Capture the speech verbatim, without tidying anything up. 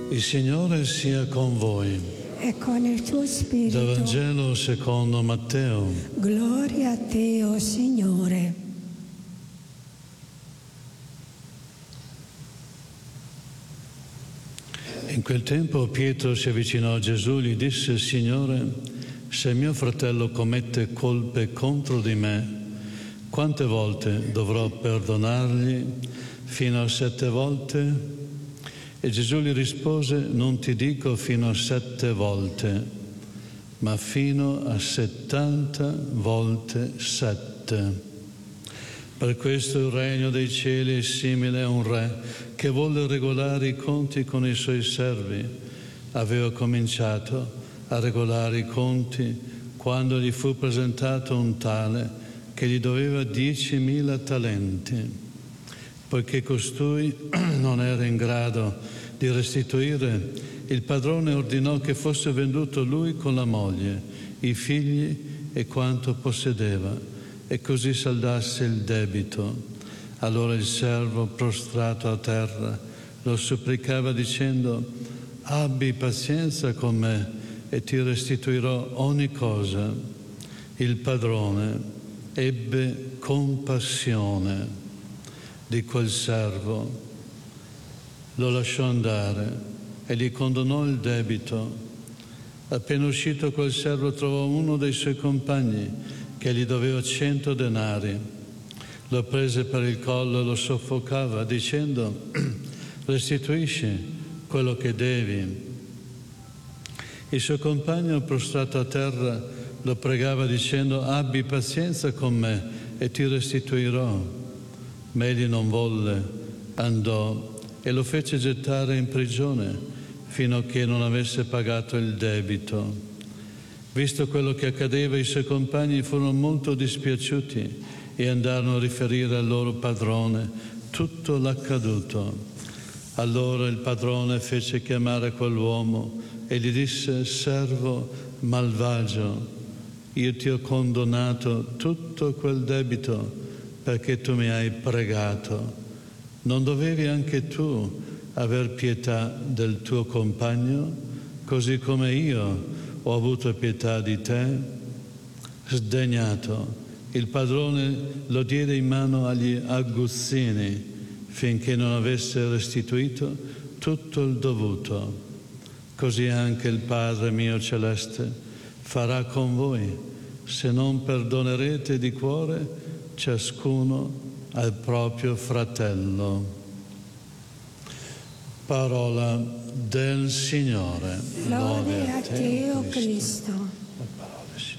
Il Signore sia con voi. E con il tuo spirito. Dal Vangelo secondo Matteo. Gloria a te, o Signore. In quel tempo Pietro si avvicinò a Gesù e gli disse: Signore, se mio fratello commette colpe contro di me, quante volte dovrò perdonargli? Fino a sette volte? E Gesù gli rispose: non ti dico fino a sette volte, ma fino a settanta volte sette. Per questo il regno dei cieli è simile a un re che volle regolare i conti con i suoi servi. Aveva cominciato a regolare i conti quando gli fu presentato un tale che gli doveva diecimila talenti. Poiché costui non era in grado di restituire, il padrone ordinò che fosse venduto lui con la moglie, i figli e quanto possedeva, e così saldasse il debito. Allora il servo, prostrato a terra, lo supplicava dicendo: abbi pazienza con me e ti restituirò ogni cosa. Il padrone ebbe compassione di quel servo, lo lasciò andare e gli condonò il debito. Appena uscito, quel servo trovò uno dei suoi compagni che gli doveva cento denari. Lo prese per il collo e lo soffocava dicendo: restituisci quello che devi. Il suo compagno, prostrato a terra, lo pregava dicendo: abbi pazienza con me e ti restituirò. Ma egli non volle, andò e lo fece gettare in prigione fino a che non avesse pagato il debito. Visto quello che accadeva, i suoi compagni furono molto dispiaciuti e andarono a riferire al loro padrone tutto l'accaduto. Allora il padrone fece chiamare quell'uomo e gli disse: servo malvagio, io ti ho condonato tutto quel debito perché tu mi hai pregato. Non dovevi anche tu aver pietà del tuo compagno, così come io ho avuto pietà di te? Sdegnato, il padrone lo diede in mano agli aguzzini finché non avesse restituito tutto il dovuto. Così anche il Padre mio celeste farà con voi, se non perdonerete di cuore ciascuno al proprio fratello. Parola del Signore. Lode a te, o Cristo. La parola, Signore.